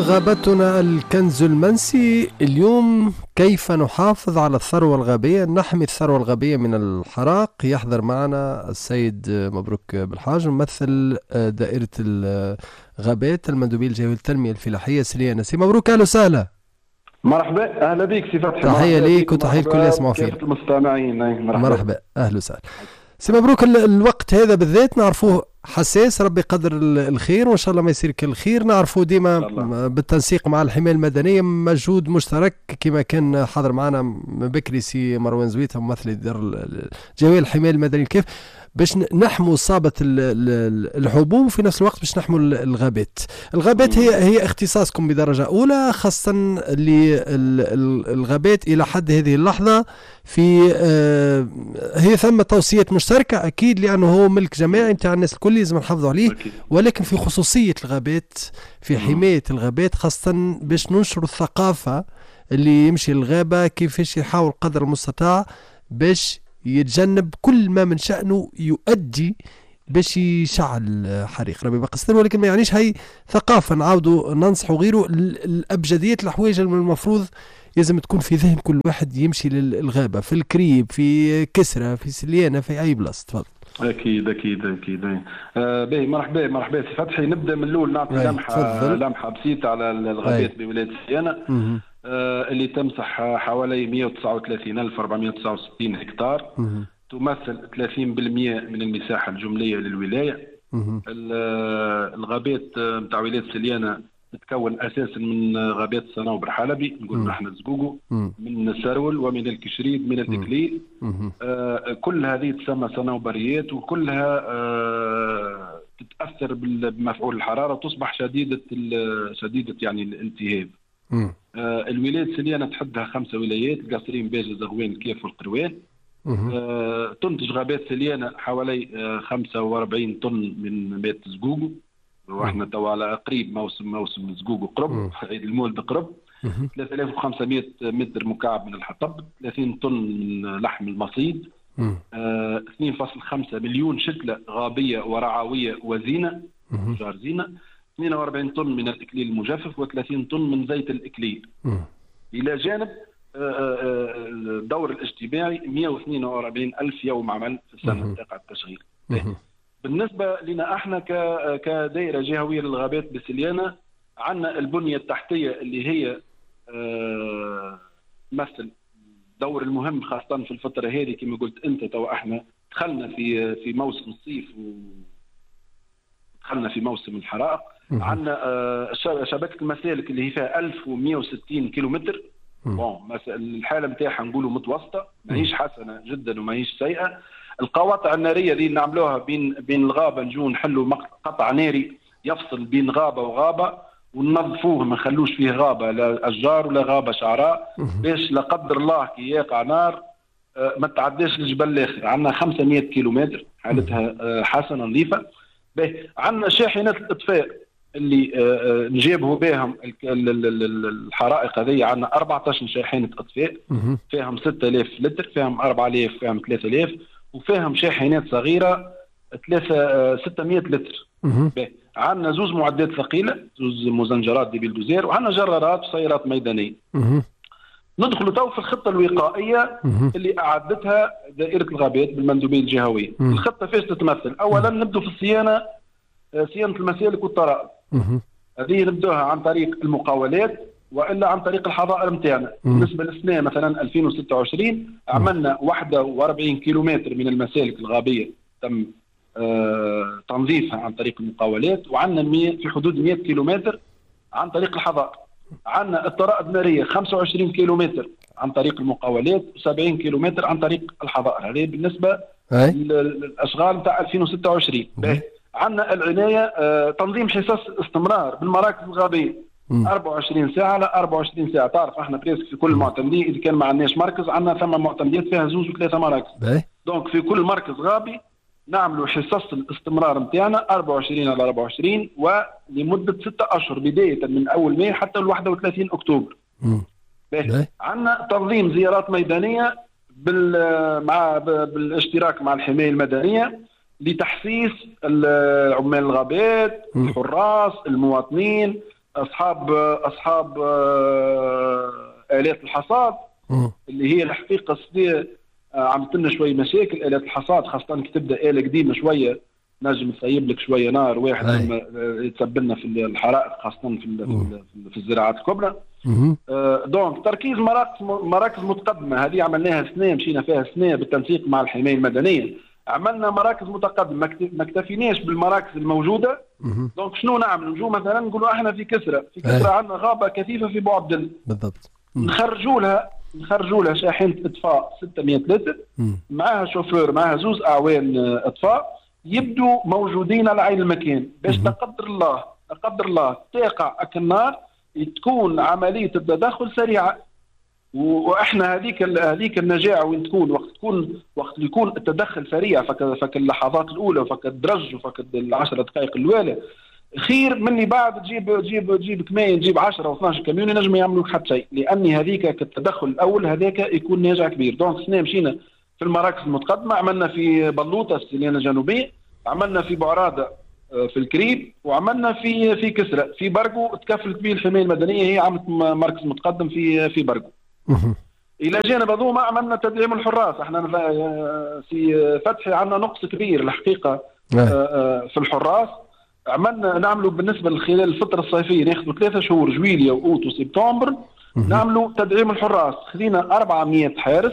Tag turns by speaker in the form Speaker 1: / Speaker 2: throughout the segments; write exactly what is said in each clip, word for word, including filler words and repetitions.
Speaker 1: غابتنا الكنز المنسي. اليوم كيف نحافظ على الثروة الغابية، نحمي الثروة الغابية من الحراق. يحضر معنا السيد مبروك بالحاج ممثل دائرة الغابات المندوبية الجهوية للتنمية الفلاحية سليانة. سي مبروك، أهلا وسهلا.
Speaker 2: مرحبا، اهلا بك سي فتحي.
Speaker 1: تحية ليك وتحية لكل يسمعوا فينا.
Speaker 2: المستمعين مرحبا.
Speaker 1: مرحبا، اهلا وسهلا. سي مبروك، الوقت هذا بالذات نعرفوه حساس، ربي قدر الخير وان شاء الله ما يصير كالخير. نعرفوا ديما بالتنسيق مع الحمايه المدنيه مجهود مشترك كما كان حاضر معنا من بكري سي مروان زويته ممثل الدار الجهويه للحمايه المدنيه، كيف باش نحموا اصابه الحبوب وفي نفس الوقت باش نحموا الغابات. الغابات هي هي اختصاصكم بدرجه اولى، خاصه للغابات الى حد هذه اللحظه. في آه هي ثم توصيات مشتركه اكيد، لانه هو ملك جماعي نتاع الناس الكل لازم نحافظوا عليه، ولكن في خصوصيه الغابات، في حمايه الغابات، خاصه باش ننشروا الثقافه اللي يمشي الغابه كيفاش يحاول قدر المستطاع باش يتجنب كل ما من شأنه يؤدي باش يشعل حريق، ربي بقصر. ولكن ما يعنيش هاي ثقافة نعاودوا ننصحوا غيره. الأبجديات الحوايج المفروض لازم تكون في ذهن كل واحد يمشي للغابة، في الكريب، في كسرة، في سليانة، في أي بلاصة. تفضل.
Speaker 2: اكيد اكيد اكيد. آه باهي، مرحبا مرحبا سي فتحي. نبدا من الاول، نعطي لمحه لمحه بسيطه على الغابات بولايه سليانة آه اللي تمسح حوالي مئة وتسعة وثلاثين ألف وأربعمئة وتسعة وستين هكتار، مه. تمثل ثلاثين بالمئة من المساحه الجمليه للولايه. الغابات نتاع ولايه سليانة تتكون اساسا من غابات الصنوبر حلبي، نقول احنا الزقوقو، من السرول ومن الكشريد من الاكليل. آه كل هذه تسمى صنوبريات، وكلها آه تتاثر بمفعول الحراره وتصبح شديده شديده يعني الالتهاب. آه الولايه سليانة تحدها خمسه ولايات: القصرين، باجة، زغوان، الكيف، والقروان. آه تنتج غابات سليانة حوالي آه خمسة وأربعين طن من نبات الزقوقو، واحنا توا على قريب موسم موسم الزقوق قرب، عيد المولد قرب. ثلاثة آلاف وخمسمئة متر مكعب من الحطب، ثلاثين طن من لحم المصيد، آه، اثنين فاصلة خمسة مليون شتلة غابية ورعوية وزينة، شجار زينة، اثنين وأربعين طن من الإكليل المجفف، وثلاثين طن من زيت الإكليل. إلى جانب الدور الاجتماعي مئة واثنين وأربعين ألف يوم عمل في السنة تقع التشغيل. بالنسبة لنا احنا كدائرة جهوية للغابات بسليانة، عندنا البنية التحتية اللي هي تمثل دور المهم، خاصة في الفترة هذه كما قلت انت. تو احنا دخلنا في في موسم الصيف ودخلنا في موسم الحرائق. عندنا شبكة المسالك اللي هي فيها ألف ومئة وستين كيلومتر. بون الحالة نتاعها نقولوا متوسطة، ماهيش حسنة جدا وماهيش سيئة. القواطع الناريه اللي نعملوها بين بين الغابه، نجو نحلوا قطع ناري يفصل بين غابه وغابه وننظفوه، ما نخلوش فيه غابه لا اشجار ولا غابه شعراء، باش لا قدر الله كي يقع نار ما تعداش الجبل الاخر. عندنا خمسمئة كيلومتر حالتها حسنه نظيفه. باهي، عندنا شاحنات الاطفاء اللي نجيبوا بهم الحرائق هذه. عندنا أربعة عشر شاحنه اطفاء، فيهم ستة آلاف لتر، فيهم أربعة آلاف، فيهم ثلاثة آلاف، وفيهم شاحنات صغيره ثلاثة ستمئة لتر. عندنا زوز معدات ثقيله، زوز مزنجرات دي بلدوزير، وعندنا جرارات وسيارات ميدانيه. ندخلوا تو في الخطه الوقائيه اللي اعدتها دائره الغابات بالمندوبيه الجهويه. الخطه فاش تتمثل؟ اولا نبدو في الصيانه، صيانه المسالك والطرائق. هذه نبدوها عن طريق المقاولات والا عن طريق الحظائر نتاعنا. بالنسبه للسنه مثلا ألفين وستة وعشرين عملنا واحد وأربعين كيلومتر من المسالك الغابيه تم آه تنظيفها عن طريق المقاولات، وعندنا في حدود مئة كيلومتر عن طريق الحظائر. عندنا الطرائق الناريه خمسة وعشرين كيلومتر عن طريق المقاولات، وسبعين كيلومتر عن طريق الحظائر. هذه بالنسبه للاشغال نتاع ألفين وستة وعشرين. عندنا العنايه آه تنظيم حصص استمرار بالمراكز الغابيه أربعة وعشرين ساعة على أربعة وعشرين ساعة. تعرف احنا بريسك في كل المعتمدين اذا كان ما عندناش مركز، عندنا ثم معتمدات فيها زوج وثلاثة مراكز. دونك في كل مركز غابي نعملوا حصص الاستمرار نتاعنا أربعة وعشرين على أربعة وعشرين، ولمدة ستة أشهر بداية من أول ماي حتى واحد وثلاثين أكتوبر. عندنا تنظيم زيارات ميدانية بال مع بالاشتراك مع الحماية المدنية لتحسيس عمال الغابات، الحراس، المواطنين، اصحاب اصحاب الات الحصاد اللي هي الحقيقه السنه عملت لنا شويه مشاكل. الات الحصاد خاصه كي تبدا اله قديمه شويه نجم تصيب لك شويه نار واحد لما يتسبب لنا في الحرائق خاصه في في الزراعات الكبرى. دونك تركيز مراكز مراكز متقدمه هذه عملناها سنه، مشينا فيها سنه بالتنسيق مع الحمايه المدنيه، عملنا مراكز متقدمه، ما اكتفيناش بالمراكز الموجوده. دونك شنو نعمل؟ نجو مثلا نقولوا احنا في كسرى، في كسرى عندنا غابه كثيفه في بوعبدل
Speaker 1: بالضبط،
Speaker 2: نخرجوا لها نخرجوا لها شاحنه اطفاء ستمائة لتر معها شوفير معها زوز اعوان اطفاء يبدوا موجودين على عين المكان باش لا قدر الله لا قدر الله تقع النار تكون عمليه التدخل سريعه. واحنا هذيك هذيك النجاعه وين تكون وقت تكون وقت اللي يكون التدخل سريع فك فك اللحظات الاولى وفك الدرج وفك العشر دقائق الاولى خير مني بعد تجيب تجيب تجيب كمين تجيب عشرة او اثناش كميون ينجموا يعملوا حتى شيء، لاني هذيك التدخل الاول هذاك يكون ناجع كبير. دونك سنه مشينا في المراكز المتقدمه، عملنا في بلوطه السليانه الجنوبيه، عملنا في بعراده في الكريب، وعملنا في في كسرى. في برقو تكفلت به الحمايه المدنيه، هي عملت مركز متقدم في في برقو. الى جانب هذوما عملنا تدعيم الحراس، احنا في فتحي عندنا نقص كبير الحقيقه في الحراس. عملنا نعملوا بالنسبه خلال الفتره الصيفيه ناخذوا ثلاثة شهور جويليا واوت وسبتمبر نعملوا تدعيم الحراس. خذينا أربعمائة حارس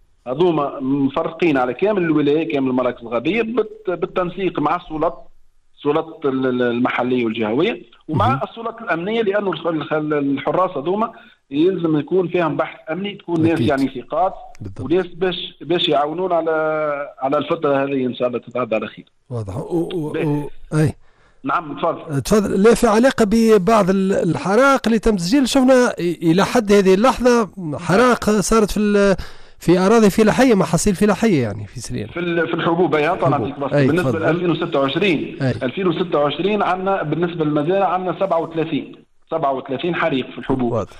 Speaker 2: هذوما مفرقين على كامل الولايه كامل المراكز الغابيه بالتنسيق مع السلطات السلطات المحليه والجهويه ومع السلطات الامنيه، لانه الحراس هذوما يلزم يكون فيهم بحث امني، تكون ناس يعني ثقات وناس باش باش يعاونون على على الفتره هذه ان شاء الله تتعدى على خير.
Speaker 1: واضح. و... و... اي
Speaker 2: نعم تفضل.
Speaker 1: تفضل. لا، في علاقه ببعض الحرائق اللي تم تسجيل، شفنا الى حد هذه اللحظه حرائق صارت في في اراضي فلاحيه، محاصيل فلاحيه يعني في سريان
Speaker 2: في في الحبوب. يا طبعا بالنسبه ل ألفين وستة وعشرين ألفين وستة وعشرين عندنا بالنسبه للمزارع عندنا سبعة وثلاثين سبعة وثلاثين حريق في الحبوب. واضح.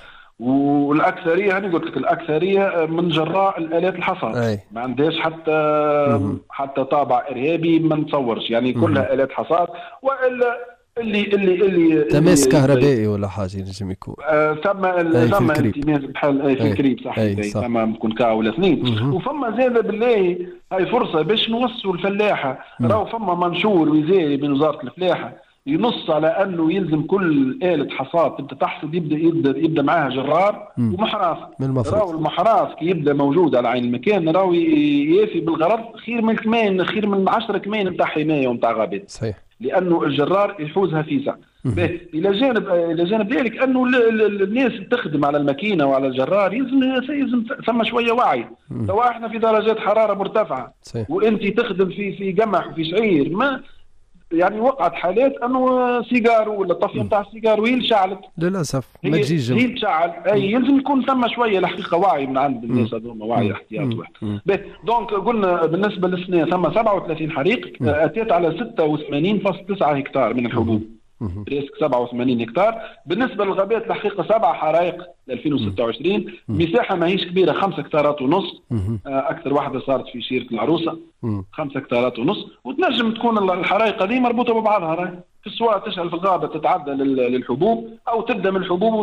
Speaker 2: والاكثريه يعني قلت لك الاكثريه من جراء الالات الحصاد، ما عندهاش حتى مم. حتى طابع ارهابي ما نتصورش يعني مم. كلها الات حصاد. والا اللي اللي اللي
Speaker 1: تماس كهربائي ولا حاجه ينجم يكون
Speaker 2: آه ثم ثم التماس بحال في الكريب صح ثم ممكن كا ولا اثنين. وفما زاد بالله هاي فرصه باش نوصوا الفلاحه، راهو فما منشور وزاري من وزاره الفلاحه ينص على انه يلزم كل آلة حصاد تبدا تحصد يبدا يبدا يبدا معاها جرار مم. ومحراث. راهو المحراث كي يبدا موجود على عين المكان راهو يافي بالغرض خير من كمان خير من عشرة كمان نتاع حمايه ونتاع غابات.
Speaker 1: صحيح.
Speaker 2: لانه الجرار يحوزها فيزا. الى جانب الى جانب ذلك انه الناس تخدم على الماكينه وعلى الجرار يلزم يلزم ثم شويه وعي. سواء احنا في درجات حراره مرتفعه صحيح. وانت تخدم في في قمح وفي شعير ما يعني وقعت حالات انه سيجار ولا طفيه نتاع السيجار وهي شعلت للاسف ما تجيش هي تشعل. اي يلزم يكون ثم شويه الحقيقه وعي من عند الناس هذوما، وعي احتياط واحد. دونك قلنا بالنسبه للسنه ثم سبعة وثلاثين حريق اتت على ستة وثمانين فاصلة تسعة هكتار من الحبوب، بريسك سبعة وثمانين هكتار. بالنسبه للغابات الحقيقه سبع حرائق ألفين وستة وعشرين، مساحه ماهيش كبيره، خمسة هكتارات ونص، اكثر واحده صارت في شيرة العروسه خمسة هكتارات ونص. وتنجم تكون الحرائق هذه مربوطه ببعضها، راهي في سواء تشعل في الغابه تتعدى للحبوب او تبدا من الحبوب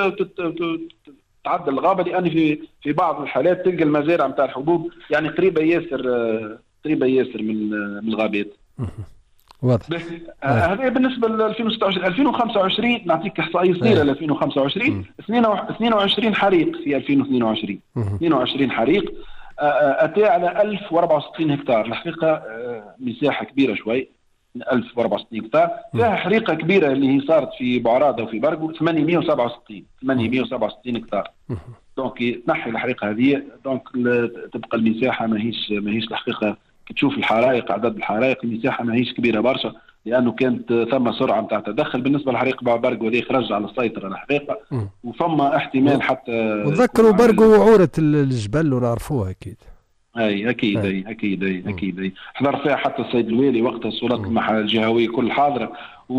Speaker 2: وتتعدى الغابه، لان في في بعض الحالات تلقى المزارع نتاع الحبوب يعني قريبه ياسر قريبه ياسر من من الغابات.
Speaker 1: واضح.
Speaker 2: هذا بالنسبه ل ألفين وستة وعشرين. ألفين وخمسة وعشرين نعطيك احصائيه صغيره ل ألفين وخمسة وعشرين. اثنين وعشرين حريق في ألفين واثنين وعشرين اثنين وعشرين حريق اتى على ألف وأربعة وستين هكتار. الحقيقه مساحه كبيره شوي ألف وأربعة وستين هكتار. فيها حريقه كبيره اللي هي صارت في بعراده وفي برقو ثمانمائة وسبعة وستين ثمانمائة وسبعة وستين هكتار. دونك تنحي الحريقه هذه دونك تبقى المساحه ماهيش ماهيش الحقيقه كي تشوف الحرائق عدد الحرائق المساحه ماهيش كبيره برشا، لانه كانت ثم سرعه نتاع تدخل بالنسبه لحريق برقو اللي خرج على السيطره الحقيقه. وفما احتمال حتى
Speaker 1: وتذكروا برقو وعوره الجبل ونعرفوها اكيد.
Speaker 2: اي اكيد اي اكيد اي اكيد اي حضر فيها حتى السيد الوالي وقتها السلطات الجهويه كل حاضره.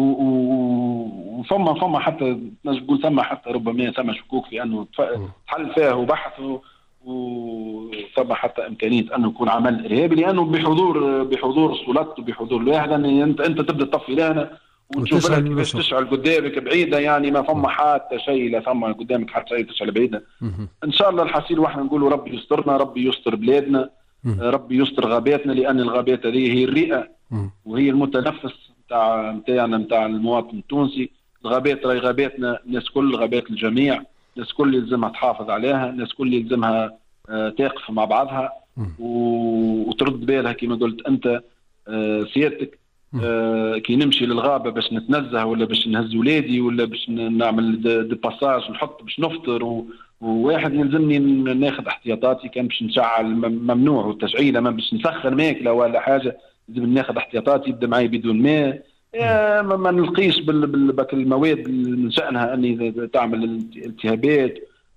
Speaker 2: وفما فما حتى نقول ثم حتى ربما ثم شكوك في انه تحل فيها وبحث وثم حتى امكانيه انه يكون عمل ارهابي، لانه بحضور بحضور السلطات وبحضور الواحد انت انت تبدا تطفي لهنا وتشوف لك كيفاش تشعل قدامك بعيده، يعني ما فما حتى شيء، لا فما قدامك حتى شيء تشعل بعيده. ان شاء الله الحصيل، واحنا نقولوا ربي يسترنا، ربي يستر بلادنا، ربي يستر غاباتنا، لان الغابات هذه هي الرئه وهي المتنفس نتاع نتاعنا نتاع المواطن التونسي. الغابات راهي غاباتنا، الناس كل غابات الجميع، الناس كل يلزمها تحافظ عليها، الناس كل يلزمها آه تقف مع بعضها وترد بالها كما قلت انت آه سيادتك. آه كي نمشي للغابه باش نتنزه ولا باش نهز ولادي ولا باش نعمل دي باساج نحط باش نفطر، وواحد يلزمني ناخذ احتياطاتي. كان باش نشعل ممنوع والتشعيله، ما باش نسخن ماكله ولا حاجه، لازم ناخذ احتياطاتي. يبدا معي بدون ماء، ما نلقيش بالباك المواد من شأنها أني تعمل التهابات.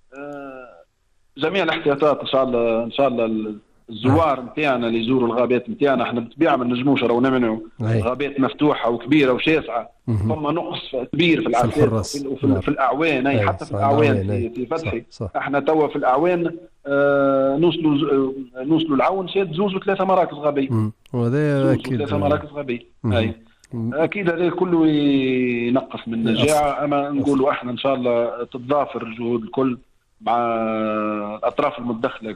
Speaker 2: جميع الاحتياطات إن شاء الله. إن شاء الله الزوار نتاعنا اللي يزوروا الغابات نتاعنا، احنا بالطبيعة ما نجموش راهو نمنعوا غابات مفتوحة وكبيرة وشاسعة، فما نقص كبير في العساكر وفي في, في الأعوان، أي حتى في الأعوان في, في فتحي. صح صح. احنا توا في الأعوان آه نوصلوا آه نوصلوا العون شاد زوز وثلاثة مراكز غابية،
Speaker 1: وهذا أكيد
Speaker 2: ثلاثة مراكز غابية. أي اكيد هذا كله ينقص من النجاعه. اما نقولوا احنا ان شاء الله تتضافر الجهود الكل مع الاطراف المتدخله